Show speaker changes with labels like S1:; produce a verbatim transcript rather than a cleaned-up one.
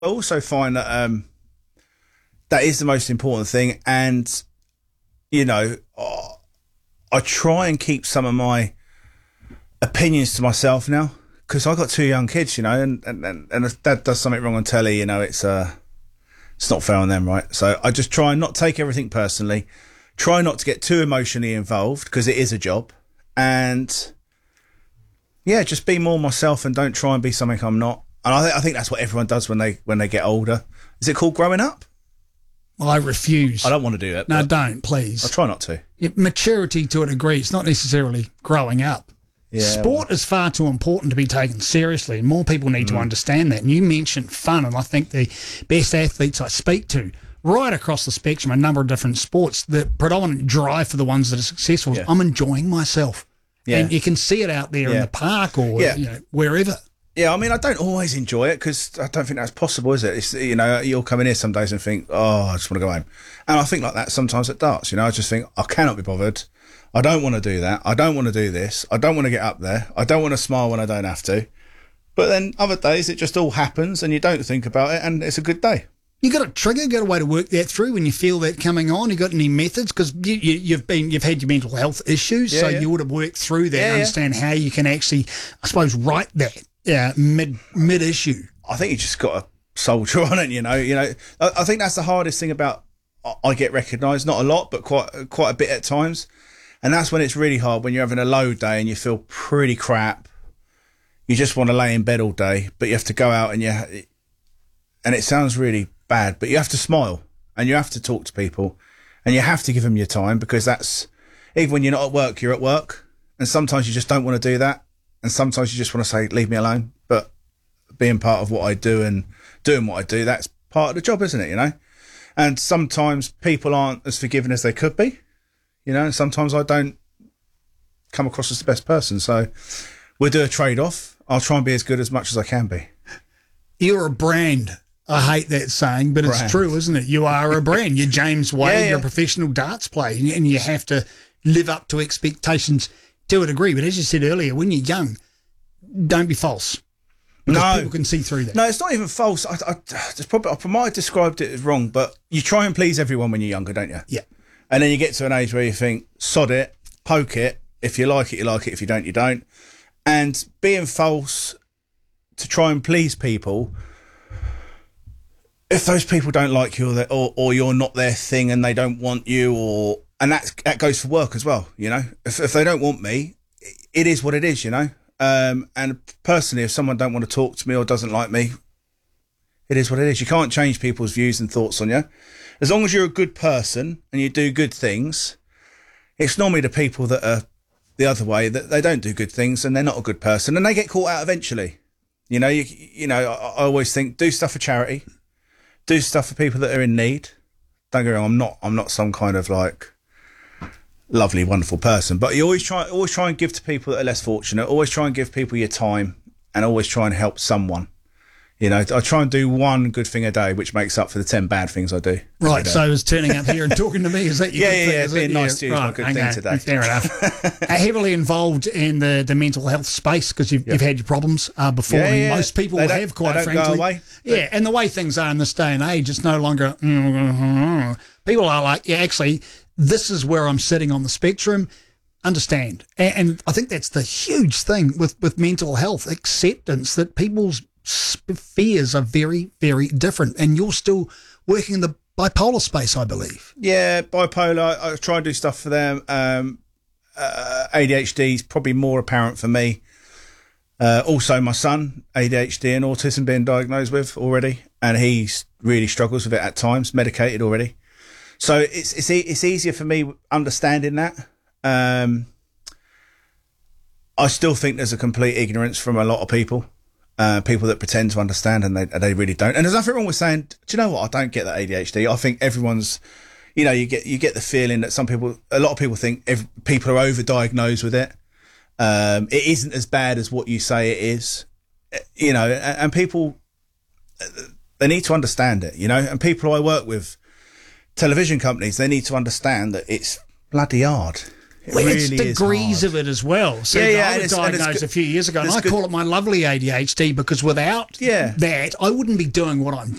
S1: I also find that um, that is the most important thing. And, you know, I try and keep some of my opinions to myself now, because I've got two young kids, you know, and, and, and if dad does something wrong on telly, you know, it's uh, it's not fair on them, right? So I just try and not take everything personally, try not to get too emotionally involved, because it is a job. And, yeah, just be more myself and don't try and be something I'm not. And I, th- I think that's what everyone does when they when they get older. Is it called growing up?
S2: Well, I refuse.
S1: I don't want to do that.
S2: No, don't, please.
S1: I try not to.
S2: It, maturity to a degree. It's not necessarily growing up.
S1: Yeah,
S2: Sport
S1: well.
S2: is far too important to be taken seriously, and more people need mm. to understand that. And you mentioned fun, and I think the best athletes I speak to right across the spectrum, a number of different sports, the predominant drive for the ones that are successful
S1: yeah.
S2: is I'm enjoying myself. Yeah. And you can see it out there
S1: yeah.
S2: in the park or
S1: yeah.
S2: you know, wherever.
S1: Yeah, I mean, I don't always enjoy it, because I don't think that's possible, is it? It's, you know, you'll come in here some days and think, oh, I just want to go home. And I think like that sometimes at darts, you know, I just think, I cannot be bothered. I don't want to do that. I don't want to do this. I don't want to get up there. I don't want to smile when I don't have to. But then other days it just all happens and you don't think about it, and it's a good day.
S2: You got a trigger, got a way to work that through when you feel that coming on? You got any methods? Because you, you, you've been, you've had your mental health issues,
S1: yeah,
S2: so
S1: yeah.
S2: you would have worked through that,
S1: yeah,
S2: and understand
S1: yeah.
S2: how you can actually, I suppose, right that yeah, mid mid issue.
S1: I think you just got to soldier on it. You know, you know. I, I think that's the hardest thing about. I get recognised, not a lot, but quite quite a bit at times, and that's when it's really hard, when you're having a low day and you feel pretty crap. You just want to lay in bed all day, but you have to go out and you, and it sounds really bad, but you have to smile and you have to talk to people and you have to give them your time, because that's, even when you're not at work, you're at work, and sometimes you just don't want to do that, and sometimes you just want to say, leave me alone. But being part of what I do and doing what I do, that's part of the job, isn't it, you know? And sometimes people aren't as forgiving as they could be, you know, and sometimes I don't come across as the best person, so we'll do a trade-off. I'll try and be as good as much as I can be.
S2: You're a brand. I hate that saying, but
S1: Brand.
S2: It's true, isn't it? You are a brand. You're James Wade.
S1: Yeah, yeah.
S2: You're a professional darts player, and you have to live up to expectations to a degree. But as you said earlier, when you're young, don't be false. Because
S1: No.
S2: people can see through that.
S1: No, it's not even false. I, I, it's probably, I might have described it as wrong, but you try and please everyone when you're younger, don't you?
S2: Yeah.
S1: And then you get to an age where you think, sod it, poke it. If you like it, you like it. If you don't, you don't. And being false to try and please people, if those people don't like you, or, they, or or you're not their thing and they don't want you, or and that that goes for work as well, you know. If if they don't want me, it is what it is, you know. Um, and personally, if someone don't want to talk to me or doesn't like me, it is what it is. You can't change people's views and thoughts on you. As long as you're a good person and you do good things, it's normally the people that are the other way, that they don't do good things and they're not a good person, and they get caught out eventually. You know, you you know, I, I always think, do stuff for charity, do stuff for people that are in need. Don't get me wrong, I'm not I'm not some kind of like lovely, wonderful person, but you always try always try and give to people that are less fortunate. Always try and give people your time, and always try and help someone. You know, I try and do one good thing a day, which makes up for the ten bad things I do.
S2: Right, so is turning up here and talking to me, is that your
S1: Yeah,
S2: good
S1: yeah,
S2: thing?
S1: yeah,
S2: Is
S1: being
S2: it?
S1: nice to you is my good
S2: okay,
S1: thing today.
S2: Fair enough. uh, heavily involved in the, the mental health space, because you've,
S1: Yeah.
S2: you've had your problems uh, before.
S1: Yeah,
S2: I mean,
S1: yeah.
S2: most people
S1: They don't-
S2: have, quite
S1: they don't go
S2: frankly.
S1: away.
S2: Yeah, and the way things are in this day and age, it's no longer... People are like, yeah, actually, this is where I'm sitting on the spectrum. Understand. And, and I think that's the huge thing with, with mental health, acceptance that people's fears are very, very different. And you're still working in the bipolar space, I believe.
S1: Yeah, bipolar. I, I try and do stuff for them. Um, uh, A D H D is probably more apparent for me. Uh, also, my son, A D H D and autism being diagnosed with already, and he really struggles with it at times, medicated already. So it's it's e- it's easier for me understanding that. Um, I still think there's a complete ignorance from a lot of people. Uh, people that pretend to understand and they they really don't. And there's nothing wrong with saying, do you know what? I don't get that A D H D. I think everyone's, you know, you get you get the feeling that some people, a lot of people think every, people are overdiagnosed with it. Um, it isn't as bad as what you say it is, you know. And, and people, they need to understand it, you know. And people I work with, television companies, they need to understand that it's bloody hard. It
S2: Well,
S1: really
S2: it's
S1: is
S2: degrees
S1: hard.
S2: of it as well. So
S1: Yeah, yeah,
S2: I
S1: and
S2: was
S1: it's- and it's
S2: diagnosed
S1: good-
S2: a few years ago, and
S1: it's
S2: I
S1: good-
S2: call it my lovely A D H D because without
S1: Yeah.
S2: that, I wouldn't be doing what I'm